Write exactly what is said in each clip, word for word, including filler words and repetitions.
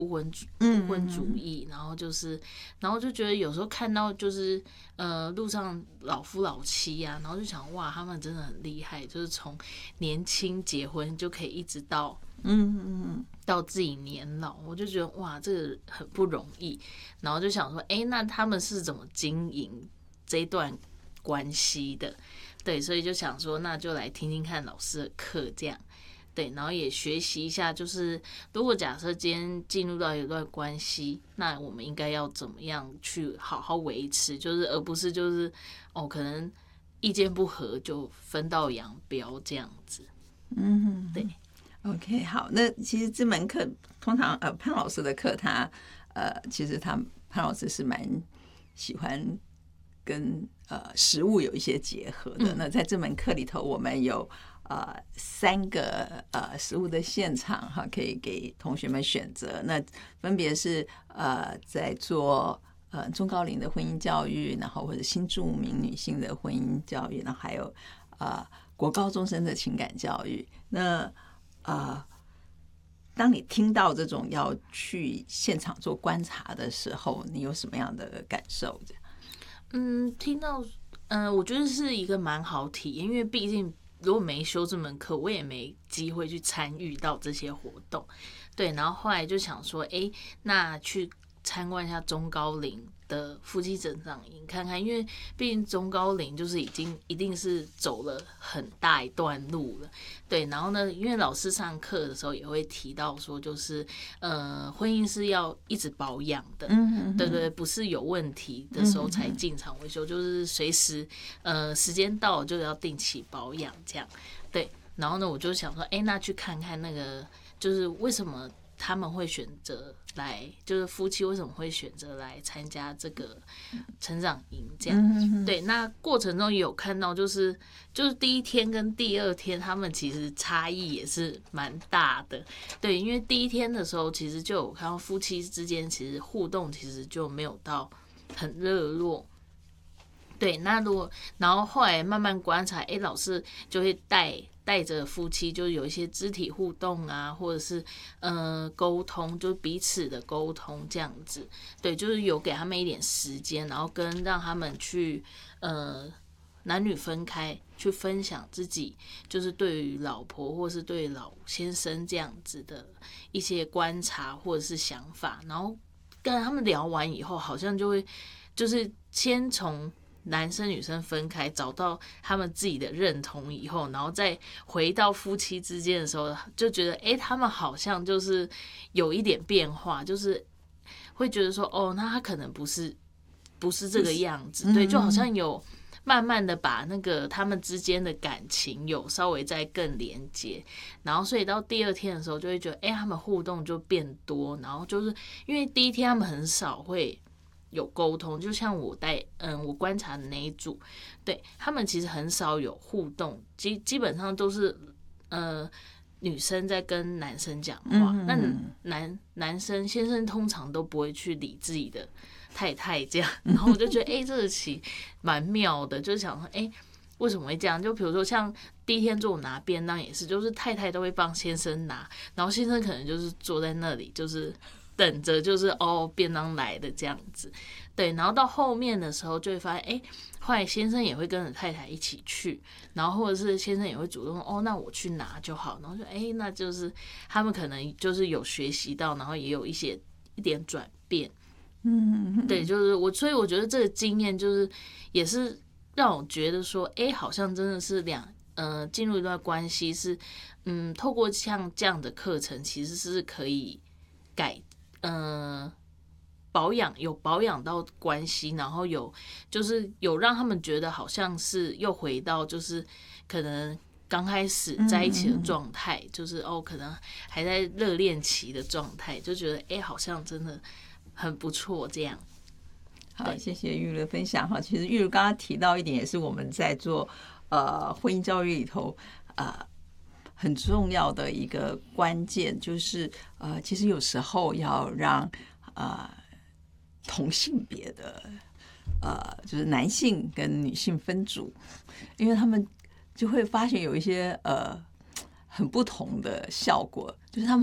不婚主不婚主义，然后就是，然后就觉得有时候看到就是呃路上老夫老妻啊，然后就想哇，他们真的很厉害，就是从年轻结婚就可以一直到嗯嗯到自己年老，我就觉得哇，这个很不容易，然后就想说，哎、欸，那他们是怎么经营这一段关系的？对，所以就想说，那就来听听看老师的课，这样。对，然后也学习一下，就是如果假设今天进入到一段关系，那我们应该要怎么样去好好维持，就是而不是就是哦，可能意见不合就分道扬镳这样子。 嗯， 对。 OK， 好，那其实这门课通常呃潘老师的课他呃其实他潘老师是蛮喜欢跟呃实物有一些结合的。嗯、那在这门课里头，我们有。呃，三个呃实物的现场哈，可以给同学们选择。那分别是呃在做呃中高龄的婚姻教育，然后或者新住民女性的婚姻教育，然后还有呃国高中生的情感教育。那呃，当你听到这种要去现场做观察的时候，你有什么样的感受？ 嗯，听到嗯、呃，我觉得是一个蛮好体验，因为毕竟。如果没修这门课，我也没机会去参与到这些活动，对。然后后来就想说，哎，那去参观一下中高龄的夫妻成长营，看看，因为毕竟中高龄就是已经一定是走了很大一段路了，对。然后呢，因为老师上课的时候也会提到说，就是呃，婚姻是要一直保养的，嗯，对对，不是有问题的时候才进场维修，就是随时呃时间到了就要定期保养这样，对。然后呢，我就想说，哎，那去看看那个，就是为什么他们会选择来，就是夫妻为什么会选择来参加这个成长营这样？对，那过程中也有看到，就是就是第一天跟第二天，他们其实差异也是蛮大的。对，因为第一天的时候，其实就有看到夫妻之间其实互动其实就没有到很热络。对，那如果然后后来慢慢观察，哎，老师就会带带着夫妻，就有一些肢体互动啊，或者是呃沟通，就彼此的沟通这样子。对，就是有给他们一点时间，然后跟让他们去呃男女分开去分享自己，就是对于老婆或是对老先生这样子的一些观察或者是想法，然后跟他们聊完以后，好像就会就是先从男生女生分开，找到他们自己的认同以后，然后再回到夫妻之间的时候，就觉得，哎，他们好像就是有一点变化，就是会觉得说，哦，那他可能不是不是这个样子，对，就好像有慢慢的把那个他们之间的感情有稍微再更连接，然后所以到第二天的时候，就会觉得，哎，他们互动就变多，然后就是因为第一天他们很少会。有沟通，就像我带嗯，我观察的那一组，对他们其实很少有互动，基基本上都是呃女生在跟男生讲话，那、嗯、男男生先生通常都不会去理自己的太太这样，然后我就觉得哎、欸，这个其蛮妙的，就是想说哎、欸，为什么会这样？就比如说像第一天中午拿便当也是，就是太太都会帮先生拿，然后先生可能就是坐在那里就是。等着就是哦，便当来的这样子，对，然后到后面的时候就会发现，哎，后来先生也会跟着太太一起去，然后或者是先生也会主动哦，那我去拿就好，然后就哎，那就是他们可能就是有学习到，然后也有一些一点转变，嗯，对，就是我，所以我觉得这个经验就是也是让我觉得说，哎，好像真的是两呃进入一段关系是，嗯，透过像这样的课程，其实是可以改。呃，保养有保养到关系，然后有就是有让他们觉得好像是又回到就是可能刚开始在一起的状态，嗯嗯嗯就是哦可能还在热恋期的状态，就觉得哎、欸、好像真的很不错这样。 好，谢谢玉如的分享哈。其实玉如刚刚提到一点，也是我们在做呃婚姻教育里头呃。很重要的一个关键就是呃，其实有时候要让呃同性别的呃，就是男性跟女性分组，因为他们就会发现有一些呃很不同的效果，就是他们会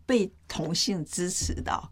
被同性支持到，